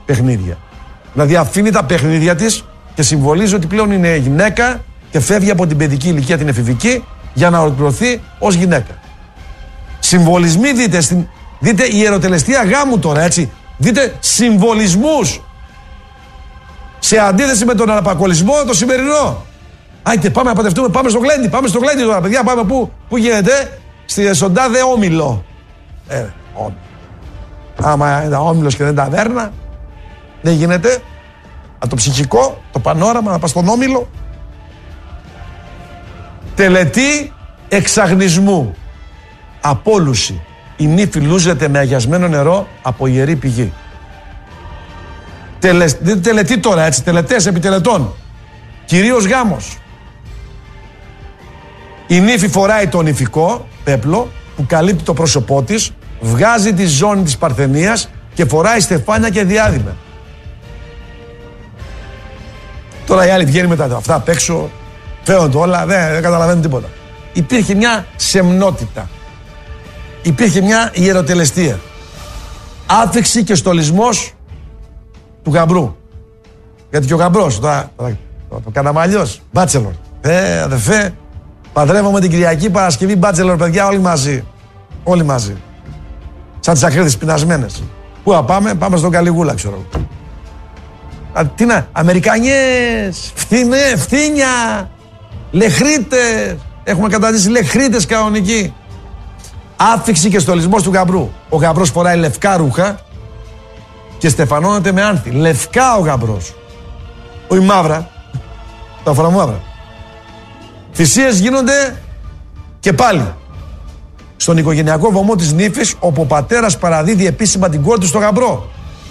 παιχνίδια. Δηλαδή αφήνει τα παιχνίδια της και συμβολίζει ότι πλέον είναι γυναίκα και φεύγει από την παιδική ηλικία, την εφηβική, για να ολοκληρωθεί ως γυναίκα. Συμβολισμοί δείτε η ιεροτελεστία γάμου τώρα, έτσι. Δείτε συμβολισμούς σε αντίθεση με τον αναπακολισμό το σημερινό. Άιτε, πάμε να παντευτούμε, πάμε στο γλέντι, τώρα, παιδιά, πάμε πού γίνεται, στον τάδε όμιλο. Όμιλο. Άμα ήταν όμιλος και δεν ταβέρνα, δεν γίνεται. Από το ψυχικό, το πανόραμα, να πας στον όμιλο. Τελετή εξαγνισμού. Απόλουση. Η νύφη λούζεται με αγιασμένο νερό από ιερή πηγή. Τελετή τώρα, έτσι, τελετές επί τελετών. Κυρίως γάμος. Η νύφη φοράει το νηφικό πέπλο που καλύπτει το πρόσωπό της, βγάζει τη ζώνη της παρθενίας και φοράει στεφάνια και διάδημα. Τώρα οι άλλοι βγαίνουν μετά αυτά απ' έξω, φαίνονται όλα, δεν καταλαβαίνουν τίποτα. Υπήρχε μια σεμνότητα. Υπήρχε μια ιεροτελεστία. Άφηξη και στολισμός του γαμπρού. Γιατί και ο γαμπρός, το κάναμε αλλιώς, μπάτσελορ. Αδερφέ, παντρεύομαι την Κυριακή Παρασκευή μπάτσελορ, παιδιά, όλοι μαζί. Όλοι μαζί. Σαν τις ακρίδες πεινασμένες. Πού να πάμε, πάμε στον Καλιγούλα, ξέρω. Τι να, Αμερικανιές, φθήνια, λεχρίτες. Έχουμε καταντήσει λεχρίτες κανονικοί. Άφηξη και στολισμός του γαμπρού. Ο γαμπρός φοράει λευκά ρούχα και στεφανώνεται με άνθη. Λευκά ο γαμπρός. Όχι μαύρα. Τα φορά μαύρα. Θυσίες γίνονται και πάλι στον οικογενειακό βωμό της νύφης, όπου ο πατέρας παραδίδει επίσημα την κόρη του στο γαμπρό.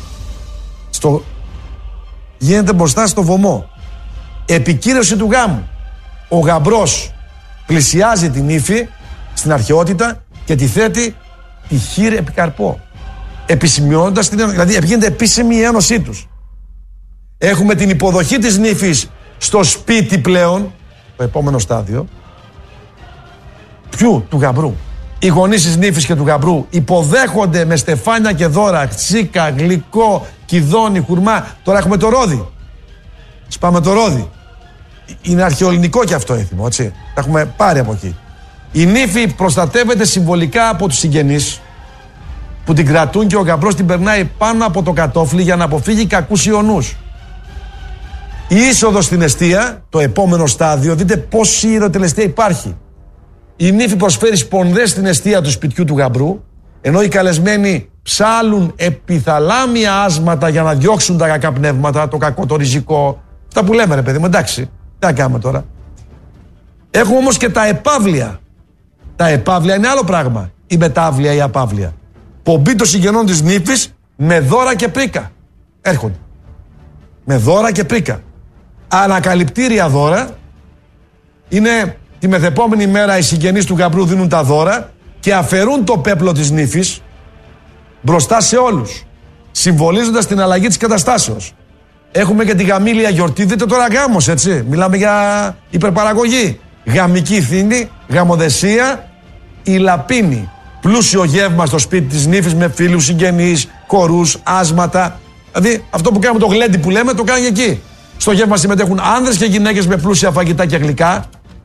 Γίνεται μπροστά στο βωμό. Επικύρωση του γάμου. Ο γαμπρός πλησιάζει την νύφη στην αρχαιότητα και τη θέτει τη χείρ επί καρπό. Επισημειώνοντας την ένωση, δηλαδή γίνεται επίσημη η ένωσή τους. Έχουμε την υποδοχή της νύφης στο σπίτι πλέον, το επόμενο στάδιο. Ποιου? Του γαμπρού. Οι γονείς της νύφης και του γαμπρού υποδέχονται με στεφάνια και δώρα, τσίκα, γλυκό, κιδόνι, χουρμά. Τώρα έχουμε το ρόδι. Σπάμε το ρόδι. Είναι αρχαιοελληνικό και αυτό έθιμο, έτσι. Τα έχουμε πάρει από εκεί. Η νύφη προστατεύεται συμβολικά από τους συγγενείς που την κρατούν και ο γαμπρός την περνάει πάνω από το κατόφλι για να αποφύγει κακούς ιονούς. Η είσοδος στην εστία, το επόμενο στάδιο, δείτε πόση ιεροτελεστία υπάρχει. Η νύφη προσφέρει σπονδές στην εστία του σπιτιού του γαμπρού, ενώ οι καλεσμένοι ψάλουν επιθαλάμια άσματα για να διώξουν τα κακά πνεύματα, το κακό, το ριζικό. Αυτά που λέμε, ρε παιδί μου, εντάξει. Τι να κάνουμε τώρα. Έχουμε όμως και τα επαύλια. Τα επαύλια είναι άλλο πράγμα. Η μετάβλια, η απαύλια. Πομπή των συγγενών της νύφης με δώρα και πρίκα. Έρχονται. Με δώρα και πρίκα. Ανακαλυπτήρια δώρα. Είναι τη μεθεπόμενη μέρα οι συγγενείς του γαμπρού δίνουν τα δώρα και αφαιρούν το πέπλο της νύφης μπροστά σε όλους, συμβολίζοντας την αλλαγή της καταστάσεως. Έχουμε και τη γαμήλια γιορτή. Δείτε τώρα γάμος, έτσι. Μιλάμε για υπερπαραγωγή. Γαμική θήνη, γαμοδεσία, η λαπίνη. Πλούσιο γεύμα στο σπίτι της νύφης με φίλους, συγγενείς, κορούς, άσματα. Δηλαδή αυτό που κάνουμε το γλέντι που λέμε το κάνει εκεί. Στο γεύμα συμμετέχουν άνδρες και γυναίκες με πλούσια φαγητά και γλυκά.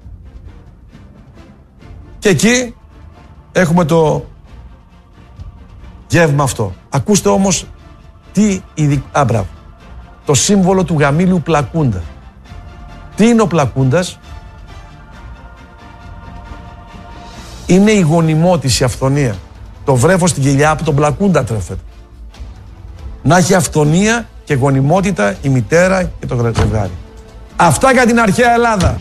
Και εκεί έχουμε το γεύμα αυτό. Ακούστε όμως τι μπράβο. Το σύμβολο του γαμήλιου πλακούντα. Τι είναι ο πλακούντας? Είναι η γονιμότης, η αυθονία. Το βρέφος στην κοιλιά από τον πλακούντα τρέφεται. Να έχει αυθονία και γονιμότητα η μητέρα και το ζευγάρι. Αυτά για την αρχαία Ελλάδα.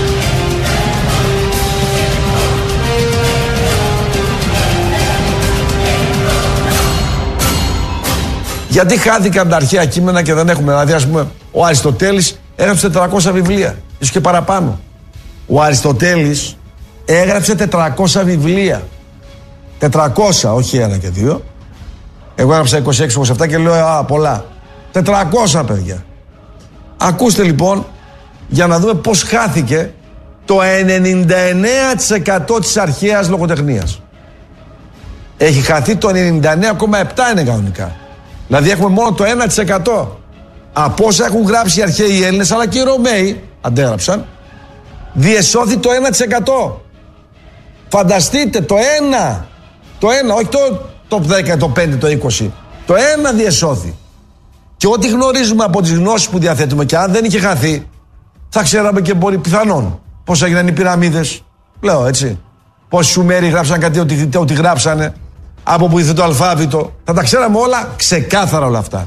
Γιατί χάθηκαν τα αρχαία κείμενα και δεν έχουμε? Δηλαδή, ας πούμε, ο Αριστοτέλης έγραψε 400 βιβλία, ίσως και παραπάνω. Ο Αριστοτέλης έγραψε 400 βιβλία. 400, όχι ένα και δύο. Εγώ έγραψα 26-27 και λέω πολλά. 400, παιδιά. Ακούστε λοιπόν, για να δούμε πώς χάθηκε το 99% της αρχαίας λογοτεχνίας. Έχει χαθεί το 99,7 είναι κανονικά. Δηλαδή έχουμε μόνο το 1% από όσα έχουν γράψει οι αρχαίοι Έλληνες, αλλά και οι Ρωμαίοι αντέγραψαν, διεσώθη το 1%. Φανταστείτε, το 1, όχι το 10, το 5, το 20, το 1 διεσώθη. Και ό,τι γνωρίζουμε από τις γνώσεις που διαθέτουμε, και αν δεν είχε χαθεί, θα ξέραμε και μπορεί πιθανόν πώς έγιναν οι πυραμίδες. Λέω έτσι. Πόσοι Σουμέροι γράψαν κάτι ότι γράψανε, από που ήρθε το αλφάβητο. Θα τα ξέραμε όλα ξεκάθαρα όλα αυτά.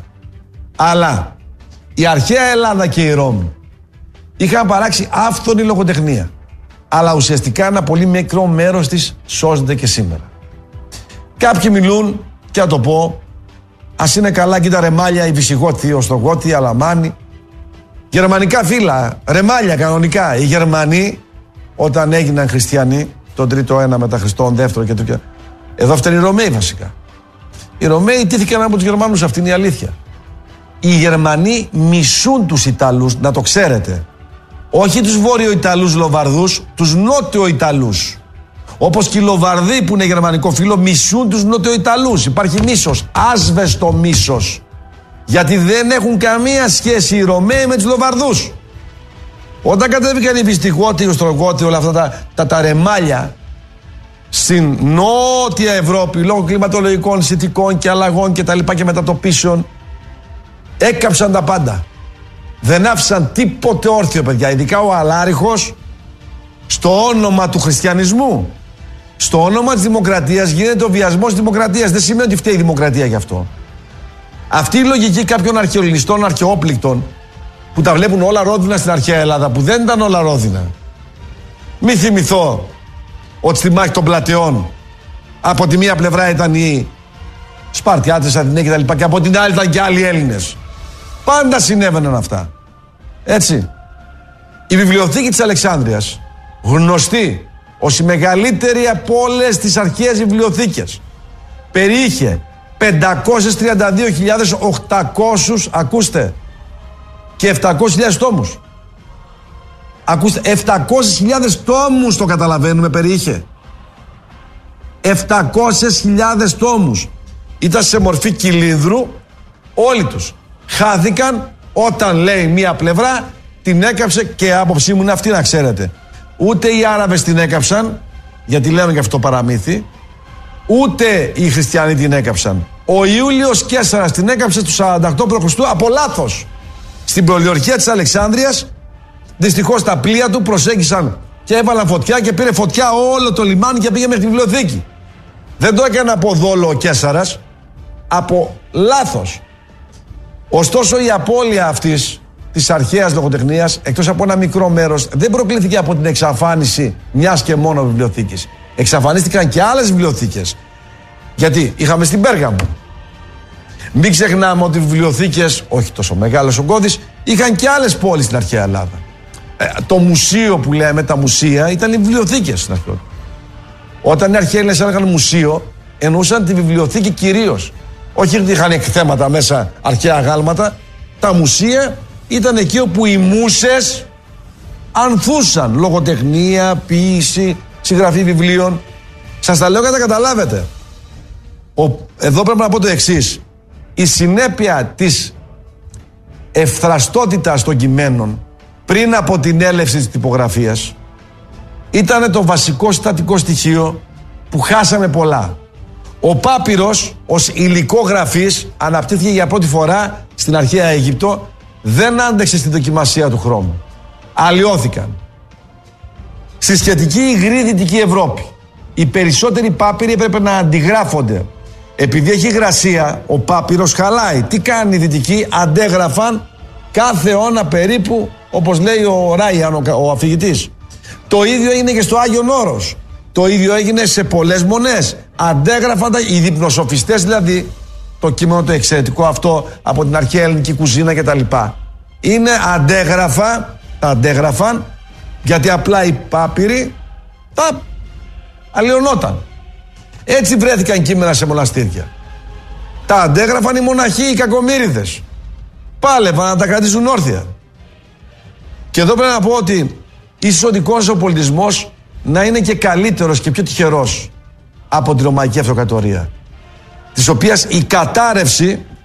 Αλλά η αρχαία Ελλάδα και η Ρώμη είχαν παράξει άφθονη λογοτεχνία. Αλλά ουσιαστικά ένα πολύ μικρό μέρος της σώζεται και σήμερα. Κάποιοι μιλούν, και να το πω, ας είναι καλά και τα ρεμάλια, οι Βυσιγότοι, οι Οστρογότοι, οι Αλαμάνοι. Γερμανικά φύλλα, ρεμάλια κανονικά. Οι Γερμανοί, όταν έγιναν χριστιανοί, τον τρίτο ένα μετά Χριστόν, δεύτερο και τρίτο. Εδώ φταίνουν οι Ρωμαίοι βασικά. Οι Ρωμαίοι τύθηκαν από τους Γερμανούς, αυτή είναι η αλήθεια. Οι Γερμανοί μισούν τους Ιταλούς, να το ξέρετε. Όχι τους Βόρειο-Ιταλούς Λοβαρδούς, τους Νότιο-Ιταλούς. Όπως και οι Λοβαρδοί που είναι γερμανικό φύλλο μισούν τους Νότιο-Ιταλούς. Υπάρχει μίσος, άσβεστο μίσος. Γιατί δεν έχουν καμία σχέση οι Ρωμαίοι με τους Λοβαρδούς. Όταν κατέβηκαν οι Βυστιγότοι, οι Οστρογότοι, όλα αυτά τα ρεμάλια στην Νότια Ευρώπη, λόγω κλιματολογικών συνθηκών και αλλαγών και τα λοιπά και μετατοπίσεων, έκαψαν τα πάντα. Δεν άφησαν τίποτε όρθιο, παιδιά. Ειδικά ο Αλάριχος, στο όνομα του χριστιανισμού, στο όνομα της δημοκρατίας, γίνεται ο βιασμός της δημοκρατίας. Δεν σημαίνει ότι φταίει η δημοκρατία γι' αυτό. Αυτή η λογική κάποιων αρχαιολινιστών, αρχαιόπληκτων, που τα βλέπουν όλα ρόδινα στην αρχαία Ελλάδα, που δεν ήταν όλα ρόδινα. Μη θυμηθώ ότι στη μάχη των Πλατεών από τη μία πλευρά ήταν οι Σπαρτιάτες, Αθηναίοι κτλ. Και από την άλλη ήταν και άλλοι Έλληνες. Πάντα συνέβαιναν αυτά. Έτσι. Η βιβλιοθήκη της Αλεξάνδρειας, γνωστή ως η μεγαλύτερη από όλες τις αρχαίες βιβλιοθήκες, περιείχε 532.800, ακούστε, και 700.000 τόμους. Ακούστε, 700.000 τόμους, το καταλαβαίνουμε, περιείχε. 700.000 τόμους. Ήταν σε μορφή κυλίνδρου, όλοι τους. Χάθηκαν όταν, λέει, μία πλευρά την έκαψε, και η άποψή μου είναι αυτή, να ξέρετε. Ούτε οι Άραβες την έκαψαν, γιατί λένε και αυτό το παραμύθι, ούτε οι χριστιανοί την έκαψαν. Ο Ιούλιος Καίσαρας την έκαψε του 48 π.Χ. από λάθος. Στην πολιορκία της Αλεξάνδρειας, δυστυχώς τα πλοία του προσέγγισαν και έβαλαν φωτιά και πήρε φωτιά όλο το λιμάνι και πήγε μέχρι τη βιβλιοθήκη. Δεν το έκανε από δόλο ο Καίσαρας, από λάθος. Ωστόσο η απώλεια αυτής της αρχαίας λογοτεχνίας, εκτός από ένα μικρό μέρος, δεν προκλήθηκε από την εξαφάνιση μιας και μόνο βιβλιοθήκης. Εξαφανίστηκαν και άλλες βιβλιοθήκες. Γιατί είχαμε στην Πέργαμο. Μην ξεχνάμε ότι οι βιβλιοθήκες, όχι τόσο μεγάλος ο Κώδης, είχαν και άλλες πόλεις στην αρχαία Ελλάδα. Το μουσείο που λέμε, τα μουσεία, ήταν οι βιβλιοθήκες στην αρχαία. Όταν οι αρχαίοι Έλληνες έλεγαν μουσείο, εννοούσαν τη βιβλιοθήκη κυρίως. Όχι ότι είχαν εκθέματα μέσα, αρχαία αγάλματα. Τα μουσεία ήταν εκεί όπου οι μούσες ανθούσαν. Λογοτεχνία, ποίηση, συγγραφή βιβλίων. Σας τα λέω για να τα καταλάβετε. Εδώ πρέπει να πω το εξής. Η συνέπεια της ευθραστότητας των κειμένων πριν από την έλευση της τυπογραφίας ήταν το βασικό συστατικό στοιχείο που χάσαμε πολλά. Ο πάπυρος ως υλικό γραφής αναπτύχθηκε για πρώτη φορά στην αρχαία Αίγυπτο, δεν άντεξε στη δοκιμασία του χρόνου. Αλλοιώθηκαν. Στη σχετική υγρή Δυτική Ευρώπη οι περισσότεροι πάπυροι έπρεπε να αντιγράφονται. Επειδή έχει υγρασία, ο πάπυρος χαλάει. Τι κάνει η Δυτική? Αντέγραφαν κάθε αιώνα περίπου, όπως λέει ο Ράιαν, ο αφηγητής. Το ίδιο έγινε και στο Άγιον Όρος. Το ίδιο έγινε σε πολλές μονές. Αντέγραφαν οι διπνοσοφιστές, δηλαδή, το κείμενο το εξαιρετικό αυτό από την αρχαία ελληνική κουζίνα κτλ. Είναι αντέγραφαν, γιατί απλά οι πάπυροι τα αλλοιωνόταν. Έτσι βρέθηκαν κείμενα σε μοναστήρια. Τα αντέγραφαν οι μοναχοί, οι κακομοίριδες. Πάλευαν να τα κρατήσουν όρθια. Και εδώ πρέπει να πω ότι ίσως ο δικός ο πολιτισμός να είναι και καλύτερος και πιο τυχερός από τη Ρωμαϊκή Αυτοκρατορία, της οποίας η κατάρρευση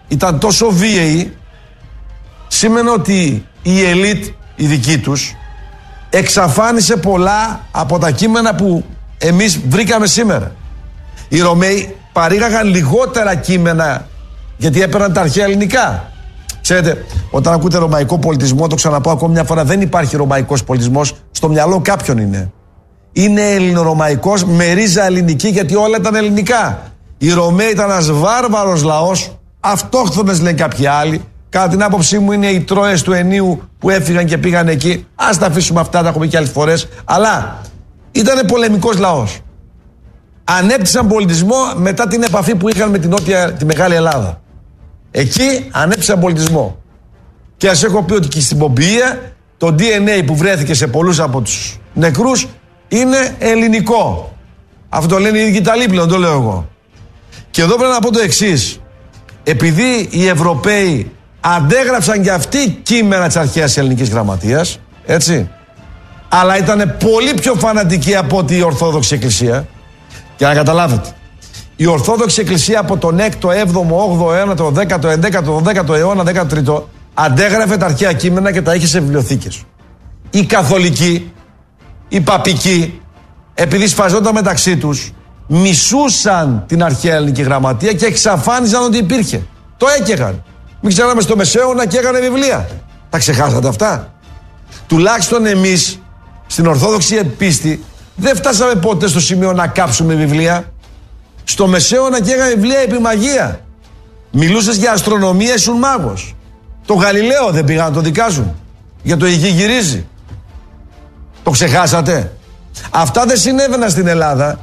ήταν τόσο βίαιοι, σήμαινε ότι η ελίτ, η δική τους, εξαφάνισε πολλά από τα κείμενα που εμείς βρήκαμε σήμερα. Οι Ρωμαίοι παρήγαγαν λιγότερα κείμενα γιατί έπαιρναν τα αρχαία ελληνικά. Ξέρετε, όταν ακούτε ρωμαϊκό πολιτισμό, το ξαναπώ ακόμη μια φορά, δεν υπάρχει ρωμαϊκός πολιτισμός, στο μυαλό κάποιον είναι. Είναι ελληνορωμαϊκός με ρίζα ελληνική, γιατί όλα ήταν ελληνικά. Οι Ρωμαίοι ήταν ένας βάρβαρος λαός, αυτόχθονες λένε κάποιοι άλλοι. Κατά την άποψή μου είναι οι Τρώες του Ενίου που έφυγαν και πήγαν εκεί. Ας τα αφήσουμε αυτά, τα έχουμε πει και άλλες φορές. Αλλά ήταν πολεμικός λαός. Ανέπτυσαν πολιτισμό μετά την επαφή που είχαν με τη Μεγάλη Ελλάδα. Εκεί ανέπτυσαν πολιτισμό. Και ας έχω πει ότι και στην Πομπιεία το DNA που βρέθηκε σε πολλούς από τους νεκρούς είναι ελληνικό. Αυτό το λένε οι ίδιοι Ιταλοί πλέον, το λέω εγώ. Και εδώ πρέπει να πω το εξής. Επειδή οι Ευρωπαίοι αντέγραψαν και αυτοί κείμενα της αρχαίας ελληνικής γραμματείας, έτσι, αλλά ήταν πολύ πιο φανατικοί από ότι η Ορθόδοξη Εκκλησία. Και να καταλάβετε, η Ορθόδοξη Εκκλησία από τον 6ο, 7ο, 8ο αιώνα, το 10ο, 11ο, 12ο αιώνα, 13ο, αντέγραφε τα αρχαία κείμενα και τα είχε σε βιβλιοθήκες. Οι Καθολικοί, οι Παπικοί, επειδή σφαζόταν μεταξύ τους, μισούσαν την αρχαία ελληνική γραμματεία και εξαφάνιζαν ότι υπήρχε. Το έκαιγαν. Μην ξέραμε στο Μεσαίωνα και έγανε βιβλία. Τα ξεχάσατε αυτά? Τουλάχιστον εμείς στην Ορθόδοξη πίστη δεν φτάσαμε ποτέ στο σημείο να κάψουμε βιβλία. Στο Μεσαίωνα και έγανε βιβλία επί μαγεία. Μιλούσες για αστρονομία, ήσουν μάγος. Το Γαλιλαίο δεν πήγαν να το δικάζουν? Για το η γη γυρίζει. Το ξεχάσατε? Αυτά δεν συνέβαιναν στην Ελλάδα.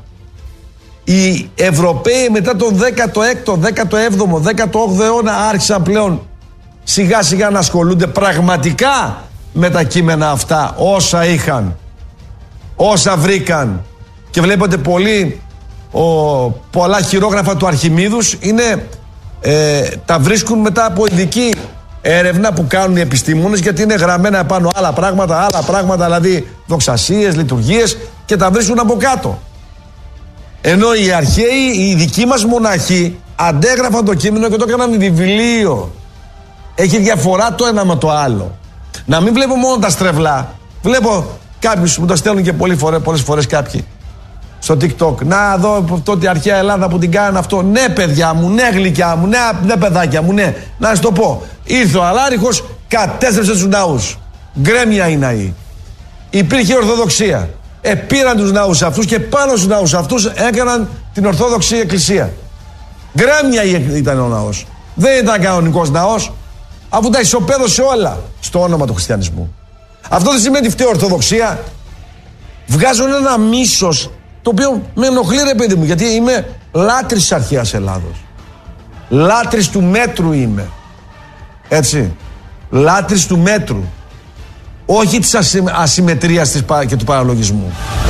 Οι Ευρωπαίοι μετά τον 16ο, 17ο, 18ο αιώνα άρχισαν πλέον σιγά σιγά να ασχολούνται πραγματικά με τα κείμενα αυτά, όσα είχαν, όσα βρήκαν. Και βλέπετε πολλά χειρόγραφα του Αρχιμίδους τα βρίσκουν μετά από ειδική έρευνα που κάνουν οι επιστήμονες, γιατί είναι γραμμένα πάνω άλλα πράγματα, δηλαδή δοξασίες, λειτουργίες, και τα βρίσκουν από κάτω. Ενώ οι αρχαίοι, οι δικοί μας μοναχοί, αντέγραφαν το κείμενο και το έκαναν βιβλίο. Έχει διαφορά το ένα με το άλλο. Να μην βλέπω μόνο τα στρεβλά. Βλέπω κάποιους που τα στέλνουν και πολλές φορές κάποιοι στο TikTok. Να δω τότε η αρχαία Ελλάδα που την κάνανε αυτό. Ναι, παιδιά μου, ναι, γλυκιά μου, ναι, παιδάκια μου, ναι. Να σας το πω. Ήρθε ο Αλάριχος, κατέστρεψε τους ναούς. Γκρέμια οι ναοί. Υπήρχε Ορθοδοξία. Πήραν τους ναούς αυτούς και πάνω στους ναούς αυτούς έκαναν την Ορθόδοξη Εκκλησία. Γκρέμια ήταν ο ναός. Δεν ήταν κανονικός ναός, αφού τα ισοπαίδωσε όλα στο όνομα του χριστιανισμού. Αυτό δεν σημαίνει ότι φταίει η Ορθοδοξία. Βγάζουν ένα μίσος το οποίο με ενοχλεί, ρε παιδί μου, γιατί είμαι λάτρης της αρχαίας Ελλάδος. Λάτρης του μέτρου είμαι. Έτσι. Λάτρης του μέτρου. Όχι της ασυμμετρίας και του παραλογισμού.